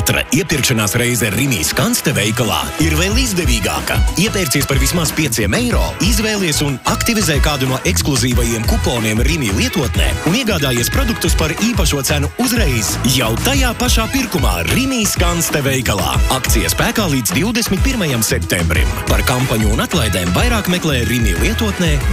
Katra iepirkšanās reize Rimi Skanste veikalā ir vēl izdevīgāka. Iepērcies par vismaz €5, izvēlies un aktivizē kādu no ekskluzīvajiem kuponiem Rimi lietotnē un iegādājies produktus par īpašo cenu uzreiz jau tajā pašā pirkumā Rimi Skanste veikalā. Akcija spēkā līdz 21. septembrim. Par kampaņu un atlaidēm vairāk meklē Rimi lietotnē